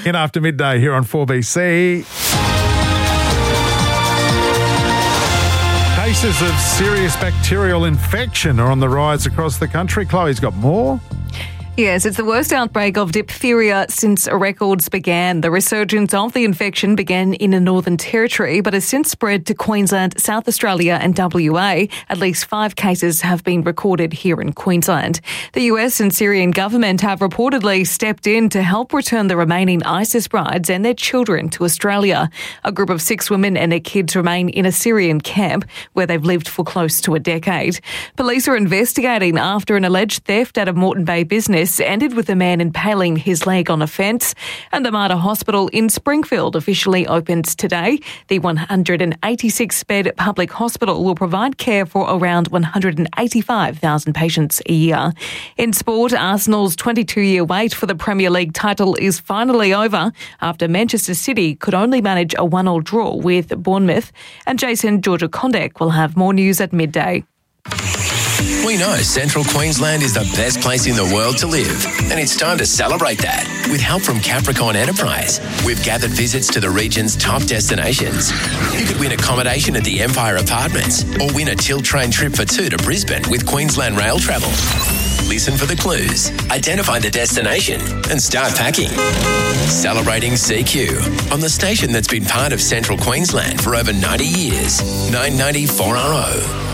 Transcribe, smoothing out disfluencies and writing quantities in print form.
In after midday here on 4BC. Cases of serious bacterial infection are on the rise across the country. Chloe's got more. Yes, it's the worst outbreak of diphtheria since records began. The resurgence of the infection began in the Northern Territory, but has since spread to Queensland, South Australia and WA. At least 5 cases have been recorded here in Queensland. The US and Syrian government have reportedly stepped in to help return the remaining ISIS brides and their children to Australia. A group of 6 women and their kids remain in a Syrian camp where they've lived for close to a decade. Police are investigating after an alleged theft at a Moreton Bay business ended with a man impaling his leg on a fence. And the Mater Hospital in Springfield officially opens today. The 186-bed public hospital will provide care for around 185,000 patients a year. In sport, Arsenal's 22-year wait for the Premier League title is finally over after Manchester City could only manage a 1-1 draw with Bournemouth. And Jason Georgia-Condek will have more news at midday. We know Central Queensland is the best place in the world to live, and it's time to celebrate that. With help from Capricorn Enterprise, we've gathered visits to the region's top destinations. You could win accommodation at the Empire Apartments or win a Tilt train trip for 2 to Brisbane with Queensland Rail Travel. Listen for the clues, identify the destination and start packing. Celebrating CQ on the station that's been part of Central Queensland for over 90 years. 990 4RO.